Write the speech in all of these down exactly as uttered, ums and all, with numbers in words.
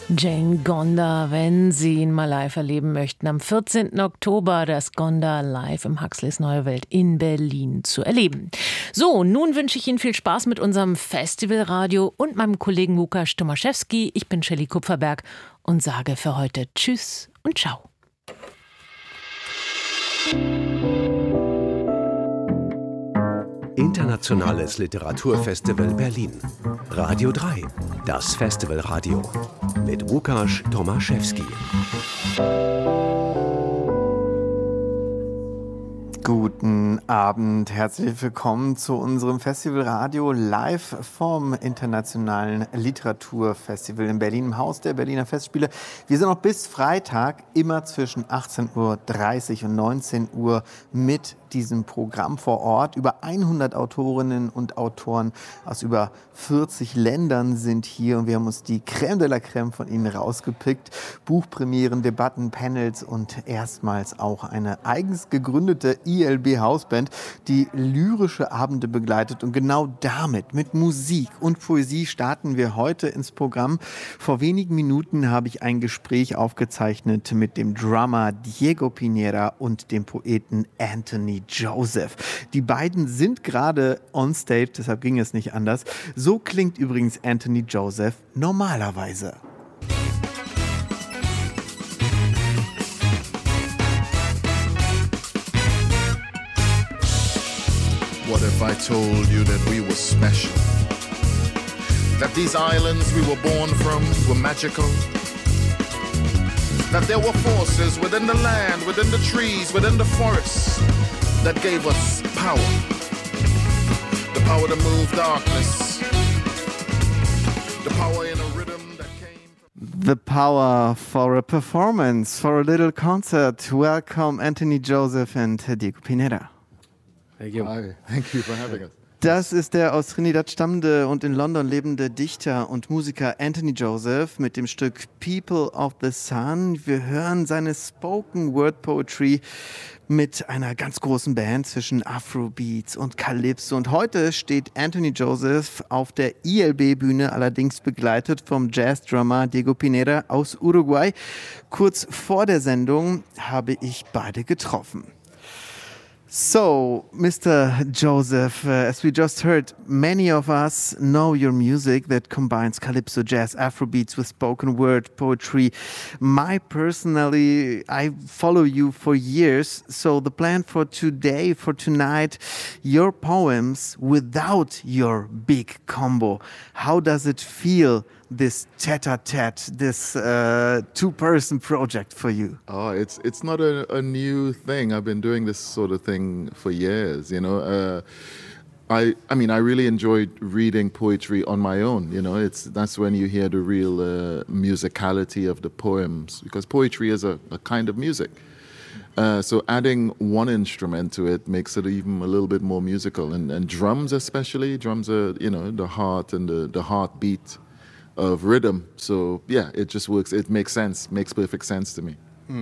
Jane Gonda, wenn Sie ihn mal live erleben möchten, am vierzehnten Oktober das Gonda live im Huxleys Neue Welt in Berlin zu erleben. So, nun wünsche ich Ihnen viel Spaß mit unserem Festivalradio und meinem Kollegen Łukasz Tomaszewski. Ich bin Shelley Kupferberg und sage für heute Tschüss und Ciao. Internationales Literaturfestival Berlin. Radio drei, das Festivalradio. Mit Łukasz Tomaszewski. Guten Abend, herzlich willkommen zu unserem Festivalradio live vom Internationalen Literaturfestival in Berlin im Haus der Berliner Festspiele. Wir sind noch bis Freitag immer zwischen achtzehn Uhr dreißig und neunzehn Uhr mit diesem Programm vor Ort. Über hundert Autorinnen und Autoren aus über vierzig Ländern sind hier und wir haben uns die Crème de la Crème von ihnen rausgepickt. Buchpremieren, Debatten, Panels und erstmals auch eine eigens gegründete I L B-Hausband, die lyrische Abende begleitet. Und genau damit, mit Musik und Poesie, starten wir heute ins Programm. Vor wenigen Minuten habe ich ein Gespräch aufgezeichnet mit dem Drummer Diego Piñera und dem Poeten Anthony Joseph. Die beiden sind gerade on stage, deshalb ging es nicht anders. So klingt übrigens Anthony Joseph normalerweise. What if I told you that we were special? That these islands we were born from were magical? That there were forces within the land, within the trees, within the forests that gave us power. The power to move darkness. The power in a rhythm that came from... The power for a performance, for a little concert. Welcome Anthony Joseph and Diego Piñera. Thank you. Hi. Thank you for having us. Das ist der aus Trinidad stammende und in London lebende Dichter und Musiker Anthony Joseph mit dem Stück People of the Sun. Wir hören seine Spoken Word Poetry mit einer ganz großen Band zwischen Afrobeats und Calypso. Und heute steht Anthony Joseph auf der I L B-Bühne, allerdings begleitet vom Jazz-Drummer Diego Piñera aus Uruguay. Kurz vor der Sendung habe ich beide getroffen. So, Mister Joseph, uh, as we just heard, many of us know your music that combines calypso, jazz, Afrobeats with spoken word poetry. My personally, I follow you for years. So the plan for today, for tonight, your poems without your big combo. How does it feel, this tete-a-tete, this uh, two-person project for you? Oh, it's it's not a, a new thing. I've been doing this sort of thing for years, you know. Uh, I I mean, I really enjoyed reading poetry on my own, you know. It's that's when you hear the real uh, musicality of the poems, because poetry is a, a kind of music. Uh, so adding one instrument to it makes it even a little bit more musical. And, and drums especially, drums are, you know, the heart and the, the heartbeat of rhythm. So yeah, it just works. It makes sense, makes perfect sense to me.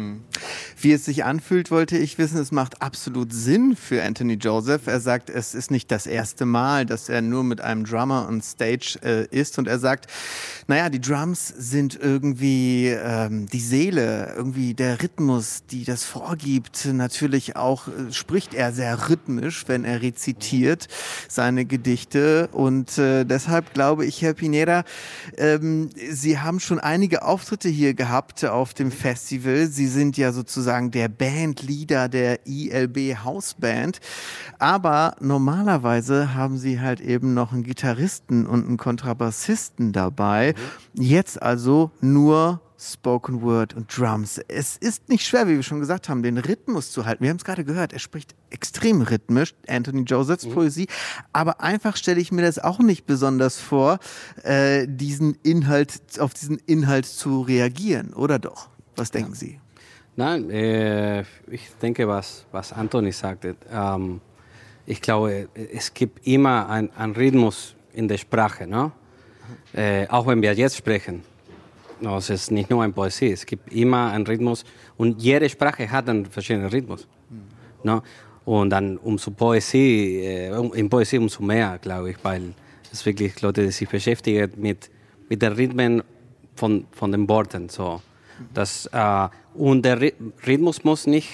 Wie es sich anfühlt, wollte ich wissen. Es macht absolut Sinn für Anthony Joseph. Er sagt, es ist nicht das erste Mal, dass er nur mit einem Drummer on Stage äh, ist. Und er sagt, naja, die Drums sind irgendwie ähm, die Seele, irgendwie der Rhythmus, die das vorgibt. Natürlich auch äh, spricht er sehr rhythmisch, wenn er rezitiert seine Gedichte. Und äh, deshalb glaube ich, Herr Piñera, ähm, Sie haben schon einige Auftritte hier gehabt auf dem Festival. Sie sind ja sozusagen der Bandleader der I L B-Hausband. Aber normalerweise haben Sie halt eben noch einen Gitarristen und einen Kontrabassisten dabei. Mhm. Jetzt also nur Spoken Word und Drums. Es ist nicht schwer, wie wir schon gesagt haben, den Rhythmus zu halten. Wir haben es gerade gehört, er spricht extrem rhythmisch, Anthony Josephs mhm. Poesie. Aber einfach stelle ich mir das auch nicht besonders vor, äh, diesen Inhalt, auf diesen Inhalt zu reagieren, oder doch? Was denken ja. Sie? Nein, äh, ich denke, was, was Anthony sagte. Ähm, ich glaube, es gibt immer einen Rhythmus in der Sprache, ne? Äh, auch wenn wir jetzt sprechen. No, es ist nicht nur eine Poesie, es gibt immer einen Rhythmus und jede Sprache hat einen verschiedenen Rhythmus. Mhm. No? Und dann umso Poesie, äh, in Poesie umso mehr, glaube ich, weil es wirklich Leute, die sich beschäftigen mit, mit den Rhythmen von, von den Worten. So. Das, äh, und der Rhythmus muss nicht,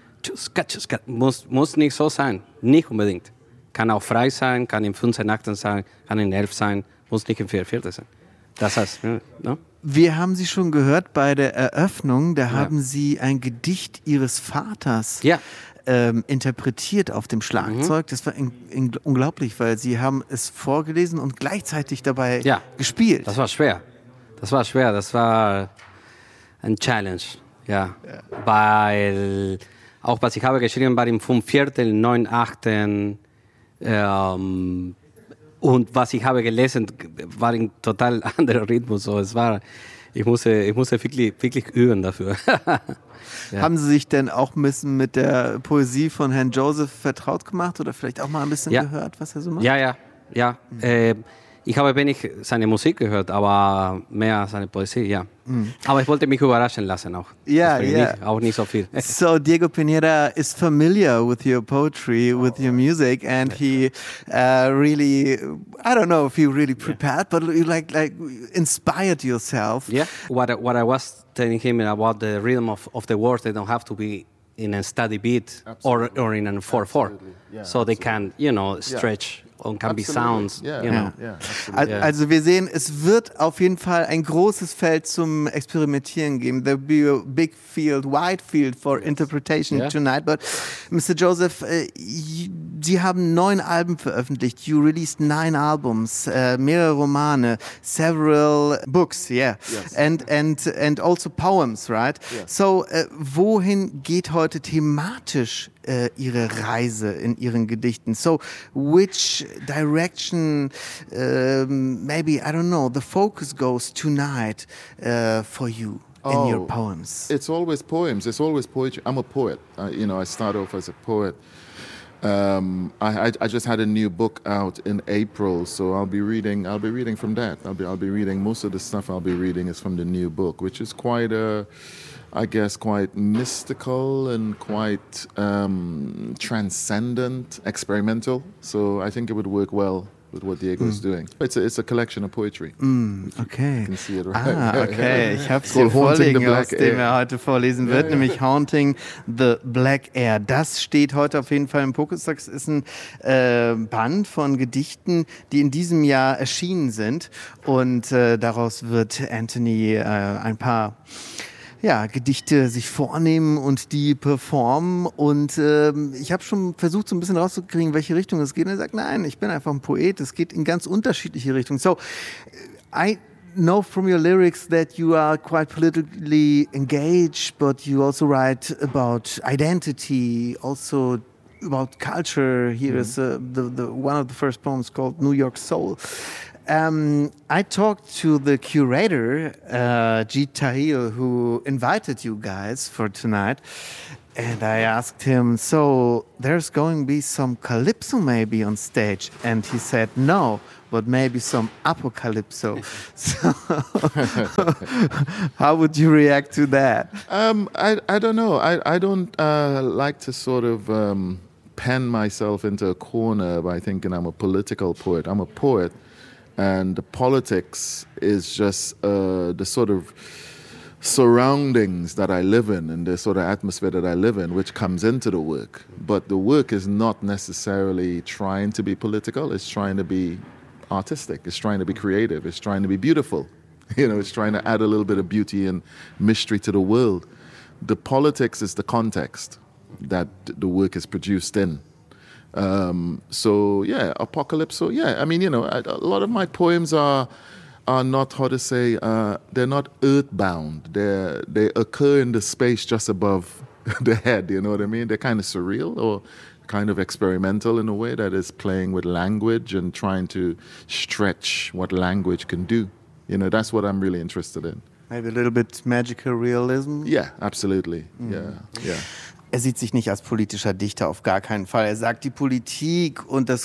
muss, muss nicht so sein, nicht unbedingt. Kann auch frei sein, kann in fünfzehn Akten sein, kann in elf sein, muss nicht in vier Viertel sein. Das heißt, ne? Wir haben Sie schon gehört bei der Eröffnung, da ja. haben Sie ein Gedicht Ihres Vaters ja. ähm, interpretiert auf dem Schlagzeug. Mhm. Das war in, in, unglaublich, weil Sie haben es vorgelesen und gleichzeitig dabei ja. gespielt. Das war schwer. Das war schwer, das war ein Challenge, ja. ja. Weil auch was ich habe geschrieben war im fünf Viertel, neun Achten, ähm, und was ich habe gelesen, war ein total anderer Rhythmus. So, es war, ich musste, ich musste wirklich, wirklich üben dafür. ja. Haben Sie sich denn auch ein bisschen mit der Poesie von Herrn Joseph vertraut gemacht oder vielleicht auch mal ein bisschen ja. gehört, was er so macht? Ja, ja, ja. Mhm. Äh, ich habe wenig seine Musik gehört, aber mehr seine Poesie, ja. Mm. Aber ich wollte mich überraschen lassen auch. Ja, ja. Nicht, auch nicht so viel. So Diego Pineda is familiar with your poetry, with your music, and he uh, really, I don't know if he really prepared, yeah. but you like like inspired yourself. Yeah. What I, what I was telling him about the rhythm of, of the words, they don't have to be in a steady beat or or in a four four, yeah, so absolutely. They can, you know, stretch. Yeah. Und kann be sounds, yeah, you know. yeah, yeah, also wir sehen, es wird auf jeden Fall ein großes Feld zum Experimentieren geben. There will be a big field, wide field for interpretation yeah. tonight. But Mister Joseph, uh, Sie haben neun Alben veröffentlicht. You released nine albums, uh, mehrere Romane, several books, yeah, yes. and and and also poems, right? Yes. So, uh, wohin geht heute thematisch Uh, Ihre Reise in Ihren Gedichten? So, which direction, um, maybe, I don't know, the focus goes tonight uh, for you in oh, your poems? It's always poems. It's always poetry. I'm a poet. Uh, you know, I start off as a poet. Um, I, I, I just had a new book out in April, so I'll be reading. I'll be reading from that. I'll be I'll be reading most of the stuff I'll be reading is from the new book, which is quite a. I guess quite mystical and quite um, transcendent, experimental. So I think it would work well with what Diego is mm. doing. It's a, it's a collection of poetry. Mm, okay. You can see it right. Ah, okay. Ich habe es hier vorliegen, aus dem er heute vorlesen wird, ja, nämlich ja. Haunting the Black Air. Das steht heute auf jeden Fall im Pokéstock. Es ist ein äh, Band von Gedichten, die in diesem Jahr erschienen sind. Und äh, daraus wird Anthony äh, ein paar ja, Gedichte sich vornehmen und die performen. Und ähm, ich habe schon versucht, so ein bisschen rauszukriegen, in welche Richtung es geht. Und er sagt, nein, ich bin einfach ein Poet. Es geht in ganz unterschiedliche Richtungen. So, I know from your lyrics that you are quite politically engaged, but you also write about identity, also about culture. Here mm-hmm. is uh, the, the, one of the first poems called New York Soul. Um, I talked to the curator, uh, Jeet Tahil, who invited you guys for tonight, and I asked him, so there's going to be some calypso maybe on stage? And he said, no, but maybe some apocalypso. So how would you react to that? Um, I, I don't know. I, I don't uh, like to sort of um, pen myself into a corner by thinking I'm a political poet. I'm a poet. And the politics is just uh, the sort of surroundings that I live in and the sort of atmosphere that I live in, which comes into the work. But the work is not necessarily trying to be political. It's trying to be artistic. It's trying to be creative. It's trying to be beautiful. You know, it's trying to add a little bit of beauty and mystery to the world. The politics is the context that the work is produced in. Um, so yeah, apocalypse. So yeah, I mean, you know, I, a lot of my poems are are not, how to say, uh, they're not earthbound. They they occur in the space just above the head. You know what I mean? They're kind of surreal or kind of experimental in a way that is playing with language and trying to stretch what language can do. You know, that's what I'm really interested in. Maybe a little bit magical realism. Yeah, absolutely. Mm. Yeah, yeah. Er sieht sich nicht als politischer Dichter, auf gar keinen Fall. Er sagt, die Politik und das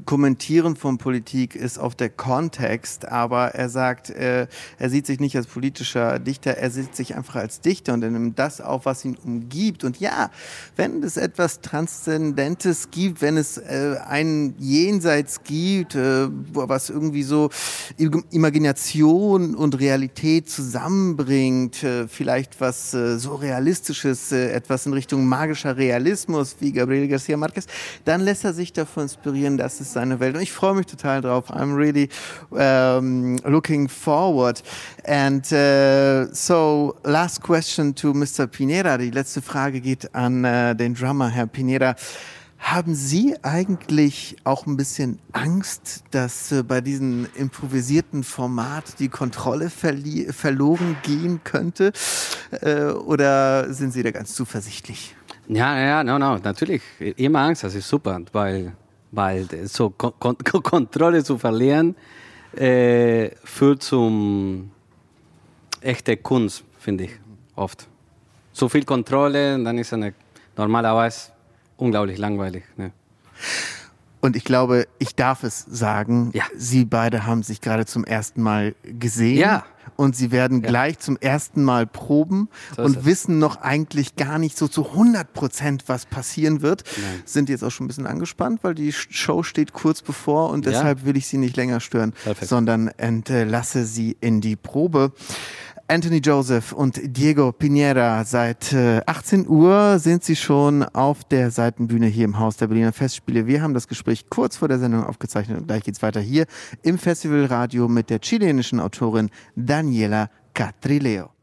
Kommentieren von Politik ist oft der Kontext, aber er sagt, äh, er sieht sich nicht als politischer Dichter, er sieht sich einfach als Dichter und er nimmt das auf, was ihn umgibt. Und ja, wenn es etwas Transzendentes gibt, wenn es äh, ein Jenseits gibt, äh, was irgendwie so Imagination und Realität zusammenbringt, äh, vielleicht was äh, Surrealistisches, äh, etwas in Richtung magischer Realismus, wie Gabriel García Márquez, dann lässt er sich davon inspirieren, das ist seine Welt. Und ich freue mich total drauf. I'm really um, looking forward. And uh, so, last question to Mister Pinera. Die letzte Frage geht an uh, den Drummer, Herr Pinera. Haben Sie eigentlich auch ein bisschen Angst, dass äh, bei diesem improvisierten Format die Kontrolle verli- verloren gehen könnte? Äh, oder sind Sie da ganz zuversichtlich? Ja, ja, no, no, natürlich. Immer Angst, das ist super, weil, weil so Kon- Kon- Kontrolle zu verlieren äh, führt zum echte Kunst, finde ich, oft. So viel Kontrolle, dann ist eine normalerweise unglaublich langweilig. Ne? Und ich glaube, ich darf es sagen, ja. Sie beide haben sich gerade zum ersten Mal gesehen. Ja. Und Sie werden ja. gleich zum ersten Mal proben so und wissen noch eigentlich gar nicht so zu hundert Prozent, was passieren wird. Nein. Sind jetzt auch schon ein bisschen angespannt, weil die Show steht kurz bevor und deshalb ja. will ich Sie nicht länger stören, Perfekt. sondern entlasse Sie in die Probe. Anthony Joseph und Diego Pinera. Seit äh, achtzehn Uhr sind sie schon auf der Seitenbühne hier im Haus der Berliner Festspiele. Wir haben das Gespräch kurz vor der Sendung aufgezeichnet und gleich geht's weiter hier im Festivalradio mit der chilenischen Autorin Daniela Catrileo.